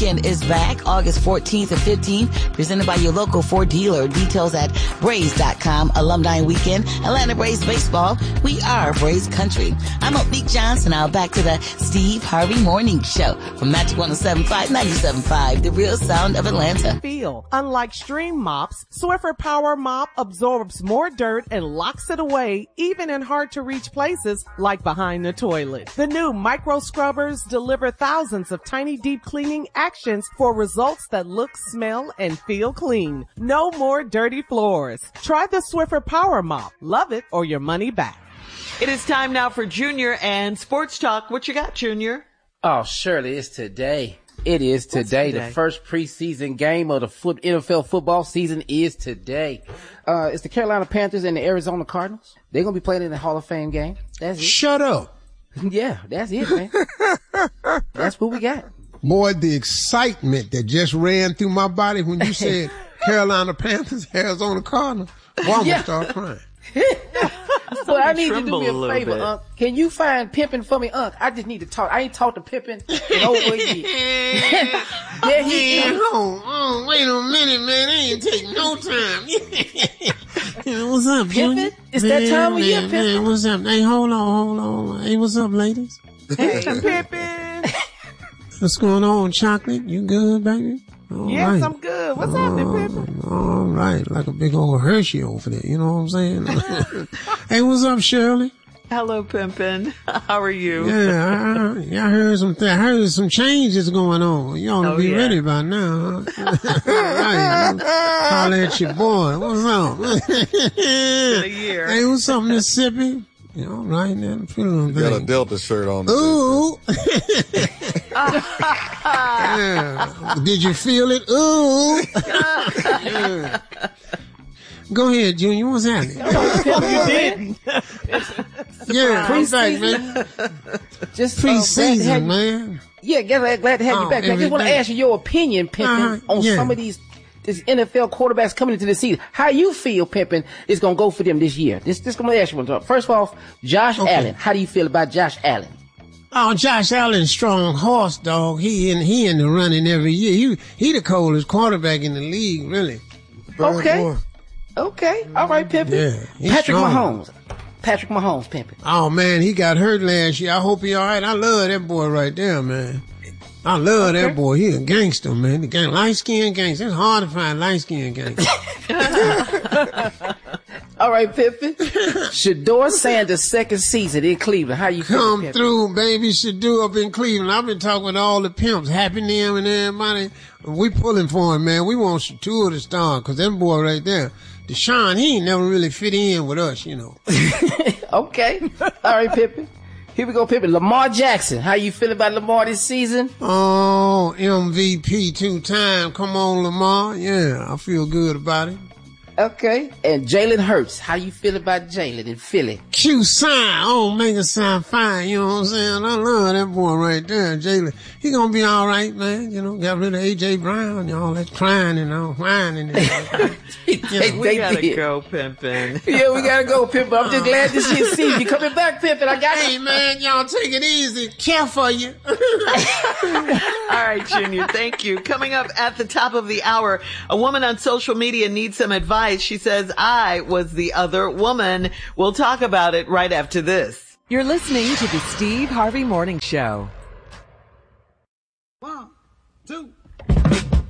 Weekend is back August 14th and 15th, presented by your local Ford dealer. Details at Braves.com. Alumni Weekend, Atlanta Braves Baseball. We are Braves Country. I'm Monique Johnson. Now back to the Steve Harvey Morning Show from Magic 107.5, 97.5, the real sound of Atlanta. Feel. Unlike Stream mops, Swiffer Power Mop absorbs more dirt and locks it away, even in hard-to-reach places like behind the toilet. The new micro scrubbers deliver thousands of tiny deep cleaning actions for results that look, smell, and feel clean. No more dirty floors. Try the Swiffer Power Mop. Love it or your money back. It is time now for Junior and Sports Talk. What you got, Junior? Oh, Shirley, it's today. It is today. The first preseason game of the NFL football season is today. It's the Carolina Panthers and the Arizona Cardinals. They're going to be playing in the Hall of Fame game. That's it. Shut up. Yeah, that's it, man. That's what we got. Boy, the excitement that just ran through my body when you said Carolina Panthers, Arizona Cardinals. Boy, I'm going to start crying. So I need you to do me a favor, Unc. Can you find Pimpin for me, Unc? I just need to talk. I ain't talked to Pimpin in over a year. There he is. Oh, wait a minute, man. It ain't taking no time. What's up, Junior? Pimpin? It's that time of year, Pimpin. Man, what's up? Hey, hold on. Hey, what's up, ladies? Hey, Pimpin. What's going on, Chocolate? You good, baby? All yes, right. I'm good. What's happening, Pimpin? All right. Like a big old Hershey over there. You know what I'm saying? Hey, what's up, Shirley? Hello, Pimpin. How are you? Yeah, I heard some I heard some changes going on. You ought to be ready by now. Huh? Right. Holler at your boy. What's up? Been a year. Hey, what's up, Mississippi? You all right, man? You got a Delta shirt on. Ooh. Yeah. Did you feel it? Ooh. Yeah. Go ahead, Junior. What's happening? You did. Yeah, Pre-season. man. Just Pre-season, man. Yeah, glad to have you back. I just want to ask you your opinion, Pimpin, on some of these NFL quarterbacks coming into the season. How you feel, Pimpin, is going to go for them this year? This going to ask you one. First off, Josh Allen. How do you feel about Josh Allen? Oh, Josh Allen, strong horse, dog. He in the running every year. He the coldest quarterback in the league, really. Okay. Okay. All right, Pimpin. Yeah, Patrick Mahomes, Pimpin. Oh, man, he got hurt last year. I hope he all right. I love that boy right there, man. I love that boy. He a gangster, man. The light-skinned gangster. It's hard to find light-skinned gangster. All right, Pimpin. Shedeur Sanders' second season in Cleveland. How you Come feeling, through, baby. Shedeur up in Cleveland. I've been talking with all the pimps, Happy Nim and everybody. We pulling for him, man. We want Shedeur to start, because that boy right there, Deshaun, he ain't never really fit in with us, you know. Okay. All right, Pimpin. Here we go, Pimpin. Lamar Jackson. How you feel about Lamar this season? Oh, MVP 2-time. Come on, Lamar. Yeah, I feel good about it. Okay. And Jalen Hurts. How you feel about Jalen in Philly? Q sign. Oh, make it sound fine. You know what I'm saying? I love that boy right there, Jalen. He gonna be all right, man. You know, got rid of A.J. Brown and all that crying and all whining. And we gotta go, Pimpin. Yeah, we gotta go, Pimpin. I'm just glad to see you coming back, Pimpin. I got Hey, man, y'all take it easy. Care for you. All right, Junior. Thank you. Coming up at the top of the hour, a woman on social media needs some advice. She says, I was the other woman. We'll talk about it right after this. You're listening to the Steve Harvey Morning Show. 1, 2.